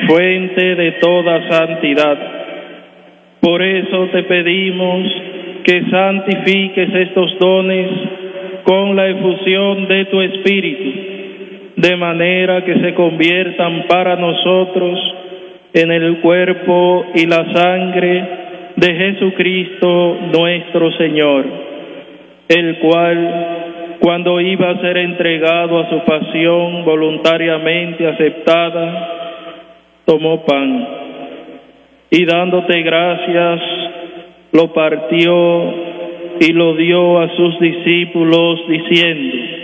fuente de toda santidad. Por eso te pedimos que santifiques estos dones con la efusión de tu Espíritu, de manera que se conviertan para nosotros en el cuerpo y la sangre de Jesucristo nuestro Señor, el cual, cuando iba a ser entregado a su pasión voluntariamente aceptada, tomó pan y dándote gracias, lo partió y lo dio a sus discípulos diciendo: